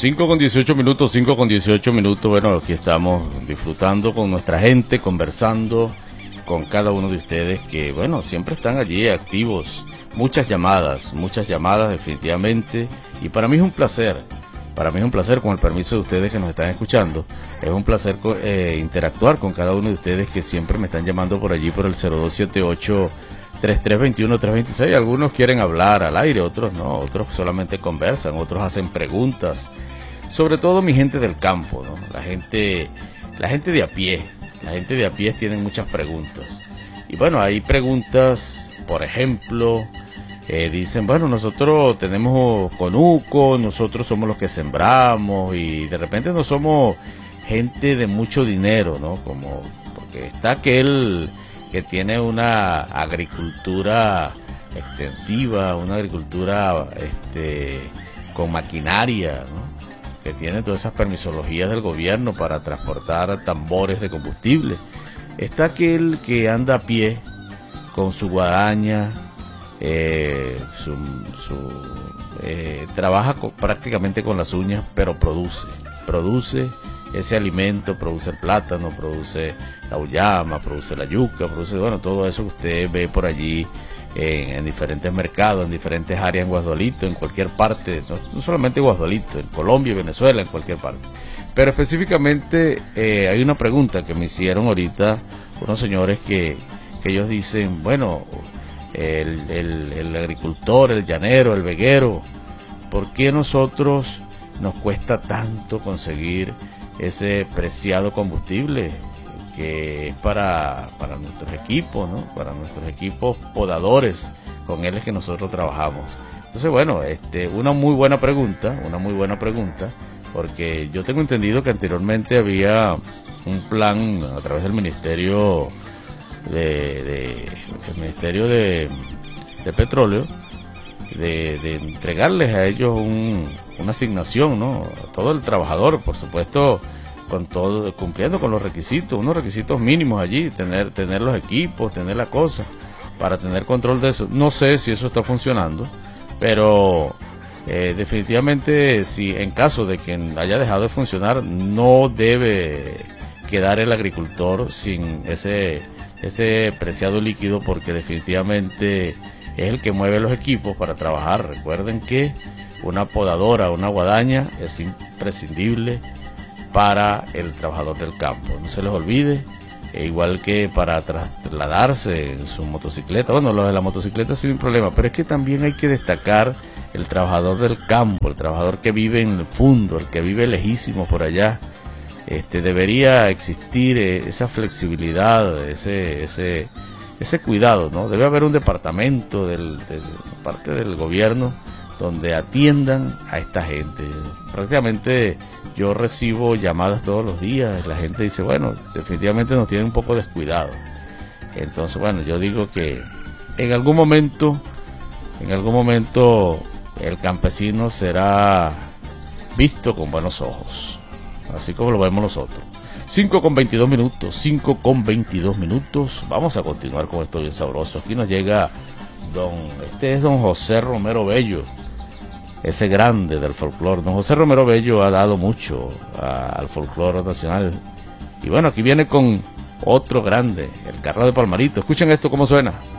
5 con 18 minutos, 5 con 18 minutos. Bueno, aquí estamos disfrutando con nuestra gente, conversando con cada uno de ustedes que, bueno, siempre están allí activos. Muchas llamadas definitivamente. Y para mí es un placer. Para mí es un placer, con el permiso de ustedes que nos están escuchando, es un placer interactuar con cada uno de ustedes que siempre me están llamando por allí por el 0278-3321-326. Algunos quieren hablar al aire, otros no, otros solamente conversan, otros hacen preguntas. Sobre todo mi gente del campo, ¿no? La gente de a pie. La gente de a pie tiene muchas preguntas. Y bueno, hay preguntas, por ejemplo, dicen, bueno, nosotros tenemos conuco, nosotros somos los que sembramos y de repente no somos gente de mucho dinero, ¿no? Como, porque está aquel que tiene una agricultura extensiva, una agricultura con maquinaria, ¿no? Que tiene todas esas permisologías del gobierno para transportar tambores de combustible. Está aquel que anda a pie con su guadaña, trabaja prácticamente con las uñas, pero produce ese alimento, produce el plátano, produce la uyama, produce la yuca, produce, bueno, todo eso que usted ve por allí en diferentes mercados, en diferentes áreas en Guasdualito, en cualquier parte, no solamente en Guasdualito, en Colombia, Venezuela, en cualquier parte. Pero específicamente hay una pregunta que me hicieron ahorita unos señores que ellos dicen, bueno, el agricultor, el llanero, el veguero, ¿por qué nosotros nos cuesta tanto conseguir ese preciado combustible que es para nuestros equipos, ¿no? Para nuestros equipos podadores, con él es que nosotros trabajamos? Entonces, bueno, una muy buena pregunta, porque yo tengo entendido que anteriormente había un plan a través del Ministerio de Petróleo, de entregarles a ellos una asignación, ¿no? A todo el trabajador, por supuesto, cumpliendo con los requisitos, unos requisitos mínimos allí, tener los equipos, tener la cosa, para tener control de eso. No sé si eso está funcionando, pero definitivamente, si en caso de que haya dejado de funcionar, no debe quedar el agricultor sin ese preciado líquido, porque definitivamente es el que mueve los equipos para trabajar. Recuerden que una podadora, una guadaña es imprescindible para el trabajador del campo, no se les olvide, igual que para trasladarse en su motocicleta. Bueno, lo de la motocicleta sin problema, pero es que también hay que destacar el trabajador del campo, el trabajador que vive en el fondo, el que vive lejísimo por allá. Debería existir esa flexibilidad, ese cuidado, ¿no? Debe haber un departamento de parte del gobierno donde atiendan a esta gente. Prácticamente yo recibo llamadas todos los días, la gente dice, bueno, definitivamente nos tienen un poco descuidado. Entonces, bueno, yo digo que en algún momento el campesino será visto con buenos ojos, así como lo vemos nosotros. 5 con 22 minutos, vamos a continuar con esto bien sabroso. Aquí nos llega don José Romero Bello, ese grande del folclore. Don José Romero Bello ha dado mucho al folclore nacional. Y bueno, aquí viene con otro grande, el Carnaval de Palmarito. Escuchen esto cómo suena.